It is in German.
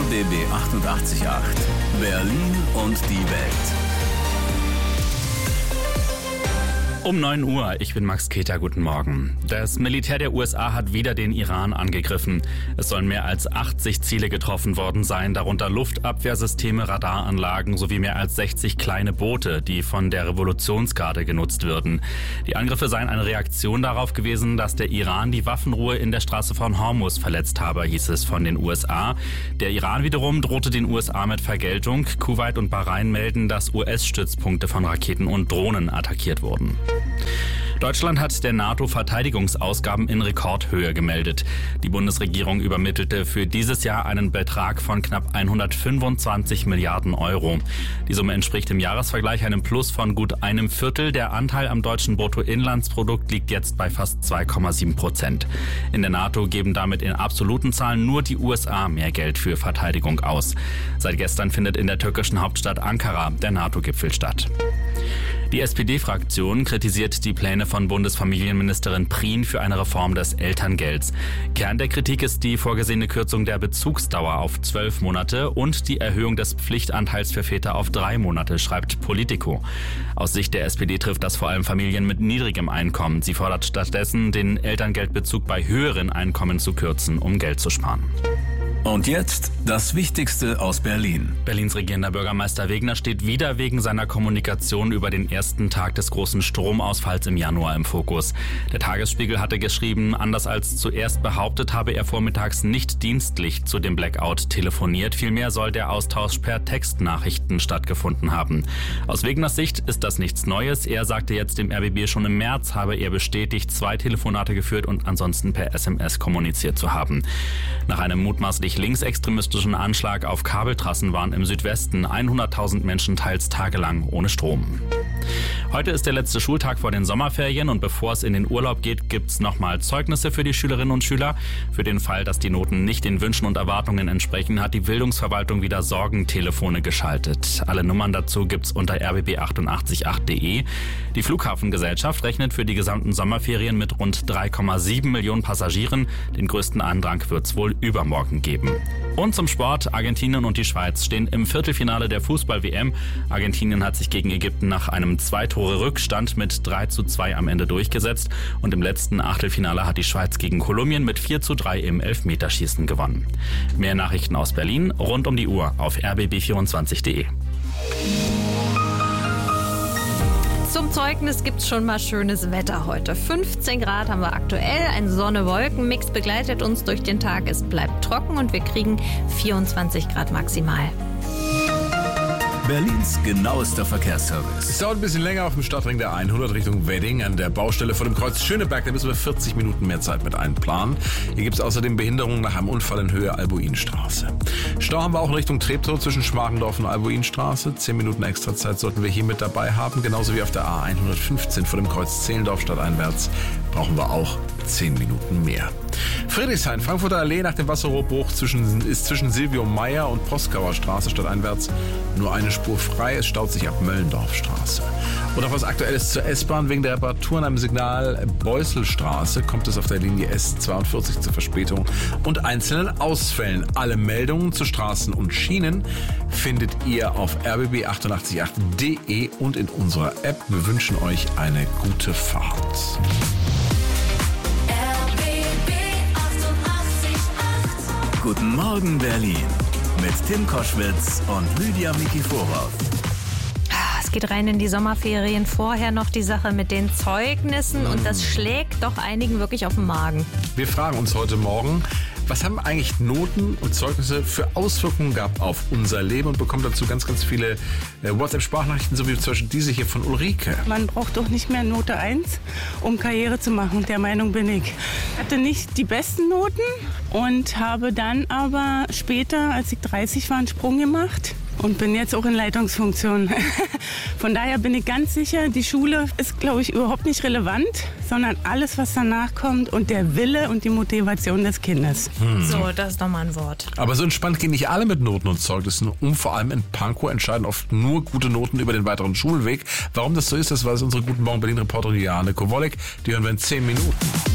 RBB 88.8 Berlin und die Welt. Um 9 Uhr, ich bin Max Keter, guten Morgen. Das Militär der USA hat wieder den Iran angegriffen. Es sollen mehr als 80 Ziele getroffen worden sein, darunter Luftabwehrsysteme, Radaranlagen sowie mehr als 60 kleine Boote, die von der Revolutionsgarde genutzt würden. Die Angriffe seien eine Reaktion darauf gewesen, dass der Iran die Waffenruhe in der Straße von Hormuz verletzt habe, hieß es von den USA. Der Iran wiederum drohte den USA mit Vergeltung. Kuwait und Bahrain melden, dass US-Stützpunkte von Raketen und Drohnen attackiert wurden. Deutschland hat der NATO Verteidigungsausgaben in Rekordhöhe gemeldet. Die Bundesregierung übermittelte für dieses Jahr einen Betrag von knapp 125 Milliarden Euro. Die Summe entspricht im Jahresvergleich einem Plus von gut einem Viertel. Der Anteil am deutschen Bruttoinlandsprodukt liegt jetzt bei fast 2,7%. In der NATO geben damit in absoluten Zahlen nur die USA mehr Geld für Verteidigung aus. Seit gestern findet in der türkischen Hauptstadt Ankara der NATO-Gipfel statt. Die SPD-Fraktion kritisiert die Pläne von Bundesfamilienministerin Prien für eine Reform des Elterngelds. Kern der Kritik ist die vorgesehene Kürzung der Bezugsdauer auf 12 Monate und die Erhöhung des Pflichtanteils für Väter auf 3 Monate, schreibt Politico. Aus Sicht der SPD trifft das vor allem Familien mit niedrigem Einkommen. Sie fordert stattdessen, den Elterngeldbezug bei höheren Einkommen zu kürzen, um Geld zu sparen. Und jetzt das Wichtigste aus Berlin. Berlins regierender Bürgermeister Wegner steht wieder wegen seiner Kommunikation über den ersten Tag des großen Stromausfalls im Januar im Fokus. Der Tagesspiegel hatte geschrieben, anders als zuerst behauptet, habe er vormittags nicht dienstlich zu dem Blackout telefoniert. Vielmehr soll der Austausch per Textnachrichten stattgefunden haben. Aus Wegners Sicht ist das nichts Neues. Er sagte jetzt dem RBB, schon im März habe er bestätigt, 2 Telefonate geführt und ansonsten per SMS kommuniziert zu haben. Nach einem mutmaßlich linksextremistischen Anschlag auf Kabeltrassen waren im Südwesten 100.000 Menschen teils tagelang ohne Strom. Heute ist der letzte Schultag vor den Sommerferien und bevor es in den Urlaub geht, gibt's nochmal Zeugnisse für die Schülerinnen und Schüler. Für den Fall, dass die Noten nicht den Wünschen und Erwartungen entsprechen, hat die Bildungsverwaltung wieder Sorgentelefone geschaltet. Alle Nummern dazu gibt's unter rbb888.de. Die Flughafengesellschaft rechnet für die gesamten Sommerferien mit rund 3,7 Millionen Passagieren. Den größten Andrang wird's wohl übermorgen geben. Und zum Sport. Argentinien und die Schweiz stehen im Viertelfinale der Fußball-WM. Argentinien hat sich gegen Ägypten nach einem 2-Tore-Rückstand mit 3:2 am Ende durchgesetzt. Und im letzten Achtelfinale hat die Schweiz gegen Kolumbien mit 4:3 im Elfmeterschießen gewonnen. Mehr Nachrichten aus Berlin rund um die Uhr auf rbb24.de. Zum Zeugnis gibt's schon mal schönes Wetter heute. 15 Grad haben wir aktuell, ein Sonne-Wolken-Mix begleitet uns durch den Tag. Es bleibt trocken und wir kriegen 24 Grad maximal. Berlins genauester Verkehrsservice. Es dauert ein bisschen länger auf dem Stadtring der 100 Richtung Wedding an der Baustelle vor dem Kreuz Schöneberg. Da müssen wir 40 Minuten mehr Zeit mit einplanen. Hier gibt es außerdem Behinderungen nach einem Unfall in Höhe Albuinstraße. Stau haben wir auch in Richtung Treptow zwischen Schmargendorf und Albuinstraße. 10 Minuten extra Zeit sollten wir hier mit dabei haben. Genauso wie auf der A115 vor dem Kreuz Zehlendorf stadteinwärts brauchen wir auch 10 Minuten mehr. Friedrichshain, Frankfurter Allee nach dem Wasserrohrbruch ist zwischen Silvio Meyer und Proskauer Straße stadteinwärts nur eine Spur frei. Es staut sich ab Möllendorfstraße. Und auch was Aktuelles zur S-Bahn. Wegen der Reparaturen am Signal Beusselstraße kommt es auf der Linie S42 zur Verspätung und einzelnen Ausfällen. Alle Meldungen zu Straßen und Schienen findet ihr auf rbb888.de und in unserer App. Wir wünschen euch eine gute Fahrt. Guten Morgen Berlin mit Tim Koschwitz und Lydia Mikiforov. Es geht rein in die Sommerferien. Vorher noch die Sache mit den Zeugnissen und das schlägt doch einigen wirklich auf den Magen. Wir fragen uns heute Morgen, was haben eigentlich Noten und Zeugnisse für Auswirkungen gehabt auf unser Leben und bekommen dazu ganz, ganz viele WhatsApp-Sprachnachrichten, so wie zum Beispiel diese hier von Ulrike. Man braucht doch nicht mehr Note 1, um Karriere zu machen. Der Meinung bin ich. Ich hatte nicht die besten Noten und habe dann aber später, als ich 30 war, einen Sprung gemacht. Und bin jetzt auch in Leitungsfunktion. Von daher bin ich ganz sicher, die Schule ist, glaube ich, überhaupt nicht relevant, sondern alles, was danach kommt und der Wille und die Motivation des Kindes. So, das ist doch mal ein Wort. Aber so entspannt gehen nicht alle mit Noten und Zeugnissen um. Vor allem in Pankow entscheiden oft nur gute Noten über den weiteren Schulweg. Warum das so ist, das weiß unsere Guten Morgen Berlin-Reporterin Jane Kowolek. Die hören wir in 10 Minuten.